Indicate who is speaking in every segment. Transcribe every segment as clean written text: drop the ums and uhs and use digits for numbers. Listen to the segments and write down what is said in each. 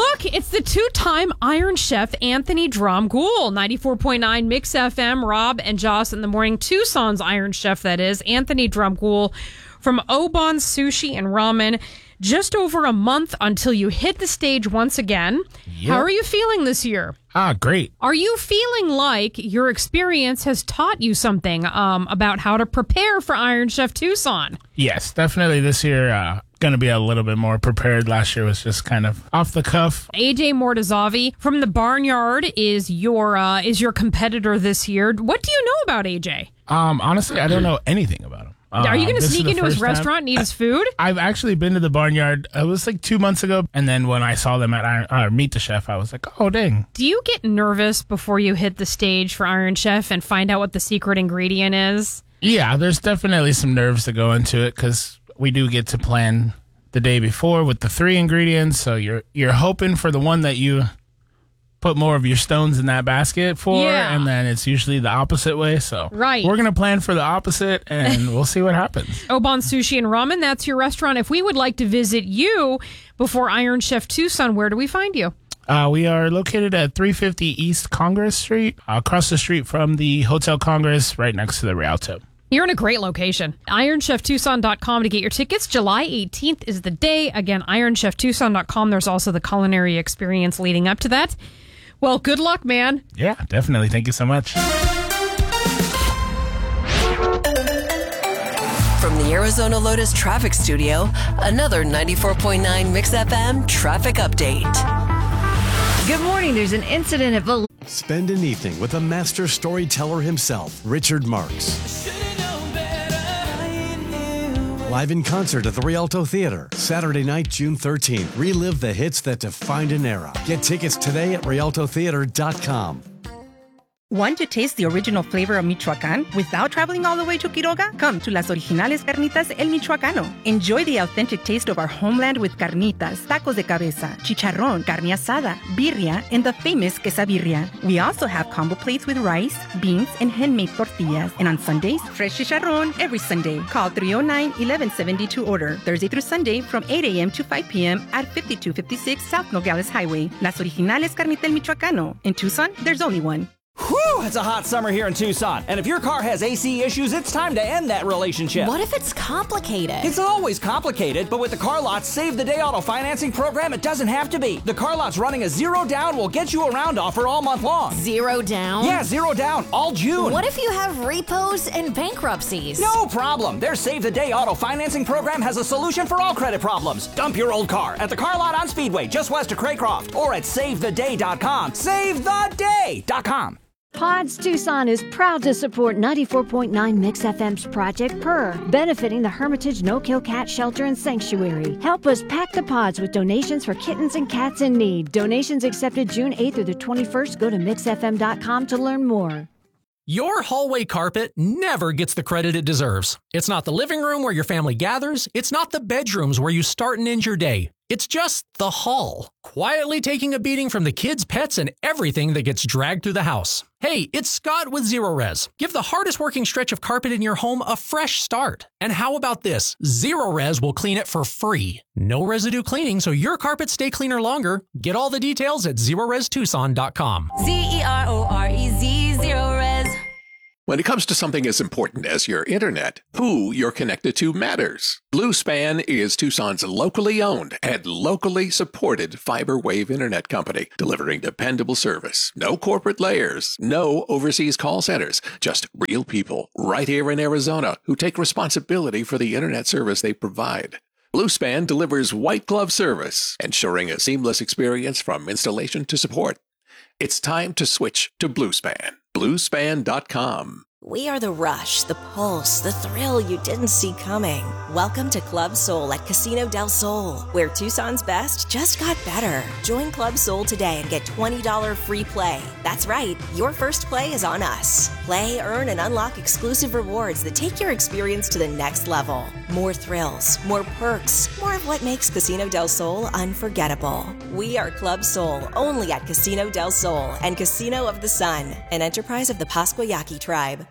Speaker 1: luck. It's the two-time Iron Chef Anthony Dromgoole. 94.9 Mix FM, Rob and Joss in the morning. Tucson's Iron Chef, that is. Anthony Dromgoole from Obon Sushi and Ramen. Just over a month until you hit the stage once again. Yep. How are you feeling this year?
Speaker 2: Great.
Speaker 1: Are you feeling like your experience has taught you something about how to prepare for Iron Chef Tucson?
Speaker 2: Yes, definitely this year going to be a little bit more prepared. Last year was just kind of off the cuff.
Speaker 1: AJ Mortazavi from the Barnyard is your competitor this year. What do you know about AJ?
Speaker 2: Honestly, I don't know anything about him.
Speaker 1: Are you going to sneak into his restaurant and eat his food?
Speaker 2: I've actually been to the Barnyard. It was like 2 months ago. And then when I saw them at Meet the Chef, I was like, oh, dang.
Speaker 1: Do you get nervous before you hit the stage for Iron Chef and find out what the secret ingredient is?
Speaker 2: Yeah, there's definitely some nerves that go into it because we do get to plan the day before with the 3 ingredients. So you're hoping for the one that you put more of your stones in that basket for, and then it's usually the opposite way. So we're going to plan for the opposite, and we'll see what happens.
Speaker 1: Obon Sushi and Ramen, that's your restaurant. If we would like to visit you before Iron Chef Tucson, where do we find you?
Speaker 2: We are located at 350 East Congress Street, across the street from the Hotel Congress, right next to the Rialto.
Speaker 1: You're in a great location. IronChefTucson.com to get your tickets. July 18th is the day. Again, IronChefTucson.com. There's also the culinary experience leading up to that. Well, good luck, man.
Speaker 2: Yeah, definitely. Thank you so much.
Speaker 3: From the Arizona Lotus Traffic Studio, another 94.9 Mix FM traffic update.
Speaker 4: Good morning. There's an incident at
Speaker 5: Spend an evening with a master storyteller himself, Richard Marks. Live in concert at the Rialto Theater, Saturday night, June 13th. Relive the hits that defined an era. Get tickets today at rialtotheater.com.
Speaker 6: Want to taste the original flavor of Michoacán without traveling all the way to Quiroga? Come to Las Originales Carnitas El Michoacano. Enjoy the authentic taste of our homeland with carnitas, tacos de cabeza, chicharrón, carne asada, birria, and the famous quesabirria. We also have combo plates with rice, beans, and handmade tortillas. And on Sundays, fresh chicharrón every Sunday. Call 309-1172 to order. Thursday through Sunday from 8 a.m. to 5 p.m. at 5256 South Nogales Highway. Las Originales Carnitas El Michoacano. In Tucson, there's only one.
Speaker 7: Whew, it's a hot summer here in Tucson. And if your car has AC issues, it's time to end that relationship.
Speaker 8: What if it's complicated?
Speaker 7: It's always complicated, but with the Car Lot's Save the Day auto financing program, it doesn't have to be. The Car Lot's running a zero down will get you around offer all month long.
Speaker 8: Zero down?
Speaker 7: Yeah, zero down, all June.
Speaker 8: What if you have repos and bankruptcies?
Speaker 7: No problem. Their Save the Day auto financing program has a solution for all credit problems. Dump your old car at the Car Lot on Speedway, just west of Craycroft, or at SaveTheDay.com. SaveTheDay.com.
Speaker 9: Pods Tucson is proud to support 94.9 Mix FM's Project Purr, benefiting the Hermitage No-Kill Cat Shelter and Sanctuary. Help us pack the pods with donations for kittens and cats in need. Donations accepted June 8th through the 21st. Go to mixfm.com to learn more.
Speaker 10: Your hallway carpet never gets the credit it deserves. It's not the living room where your family gathers. It's not the bedrooms where you start and end your day. It's just the hall, quietly taking a beating from the kids, pets, and everything that gets dragged through the house. Hey, it's Scott with Zero Res. Give the hardest working stretch of carpet in your home a fresh start. And how about this? Zero Res will clean it for free. No residue cleaning, so your carpets stay cleaner longer. Get all the details at ZeroResTucson.com.
Speaker 8: ZeroRez, Zero Res.
Speaker 11: When it comes to something as important as your internet, who you're connected to matters. Bluespan is Tucson's locally owned and locally supported fiber wave internet company, delivering dependable service. No corporate layers, no overseas call centers, just real people right here in Arizona who take responsibility for the internet service they provide. Bluespan delivers white glove service, ensuring a seamless experience from installation to support. It's time to switch to Bluespan. Bluespan.com.
Speaker 8: We are the rush, the pulse, the thrill you didn't see coming. Welcome to Club Soul at Casino del Sol, where Tucson's best just got better. Join Club Soul today and get $20 free play. That's right, your first play is on us. Play, earn, and unlock exclusive rewards that take your experience to the next level. More thrills, more perks, more of what makes Casino del Sol unforgettable. We are Club Soul, only at Casino del Sol and Casino of the Sun, an enterprise of the Pasquayaki tribe.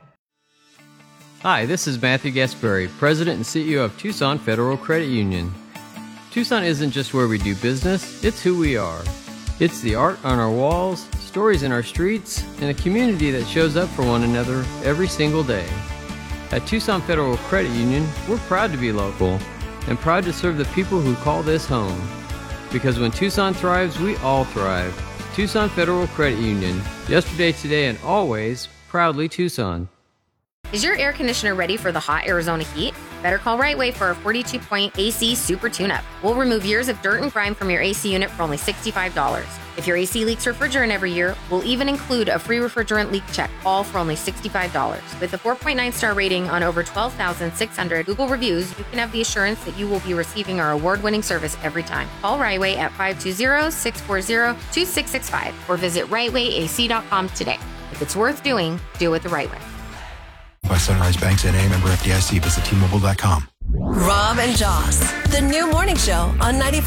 Speaker 12: Hi, this is Matthew Gasbury, President and CEO of Tucson Federal Credit Union. Tucson isn't just where we do business, it's who we are. It's the art on our walls, stories in our streets, and a community that shows up for one another every single day. At Tucson Federal Credit Union, we're proud to be local and proud to serve the people who call this home. Because when Tucson thrives, we all thrive. Tucson Federal Credit Union. Yesterday, today, and always, proudly Tucson.
Speaker 13: Is your air conditioner ready for the hot Arizona heat? Better call Right Way for our 42-point AC Super Tune-Up. We'll remove years of dirt and grime from your AC unit for only $65. If your AC leaks refrigerant every year, we'll even include a free refrigerant leak check, all for only $65. With a 4.9-star rating on over 12,600 Google reviews, you can have the assurance that you will be receiving our award-winning service every time. Call Right Way at 520-640-2665 or visit rightwayac.com today. If it's worth doing, do it the right way.
Speaker 14: By Sunrise Banks N.A. member FDIC. Visit T-Mobile.com.
Speaker 3: Rob and Joss, the new morning show on 94.9